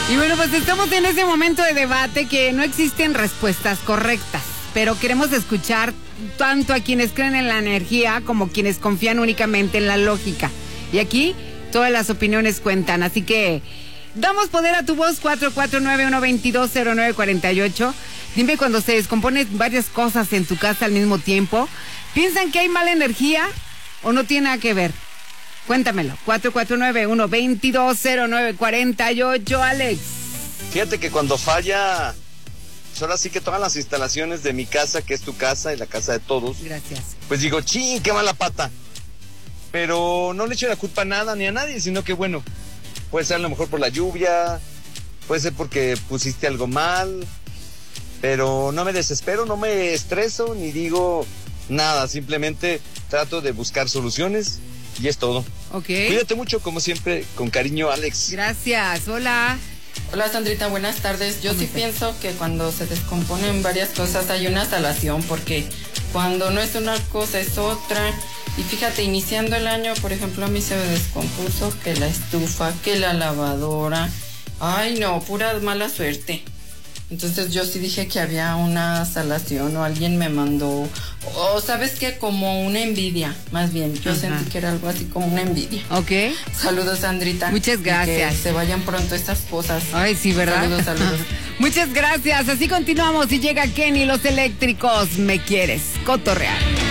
Y bueno, pues estamos en ese momento de debate que no existen respuestas correctas, pero queremos escuchar tanto a quienes creen en la energía como quienes confían únicamente en la lógica. Y aquí todas las opiniones cuentan, así que damos poder a tu voz. 449-122-0948. Dime, cuando se descomponen varias cosas en tu casa al mismo tiempo, ¿piensan que hay mala energía o no tiene nada que ver? Cuéntamelo. 449-122-0948, Alex. Fíjate que cuando falla, pues ahora sí que todas las instalaciones de mi casa, que es tu casa y la casa de todos. Gracias. Pues digo, ¡chin! ¡Qué mala pata! Pero no le echo la culpa a nada ni a nadie, sino que bueno, puede ser a lo mejor por la lluvia, puede ser porque pusiste algo mal, pero no me desespero, no me estreso, ni digo nada, simplemente trato de buscar soluciones y es todo. Ok. Cuídate mucho, como siempre, con cariño, Alex. Gracias, hola. Hola Sandrita, buenas tardes. Yo sí pienso que cuando se descomponen varias cosas hay una salación, porque cuando no es una cosa es otra. Y fíjate, iniciando el año, por ejemplo, a mí se me descompuso que la estufa, que la lavadora. Ay no, pura mala suerte. Entonces yo sí dije que había una salación o alguien me mandó, o sabes qué, como una envidia, más bien. Yo sentí que era algo así como una envidia. Ok. Saludos, Sandrita. Muchas gracias. Y que se vayan pronto estas cosas. Ay, sí, ¿verdad? Saludos. Muchas gracias. Así continuamos y llega Kenny, Los Eléctricos. ¿Me quieres cotorrear?